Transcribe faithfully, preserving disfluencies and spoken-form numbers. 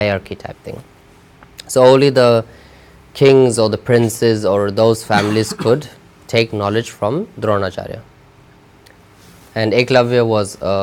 hierarchy type thing. So only the kings or the princes or those families could take knowledge from Dronacharya. And Eklavya was a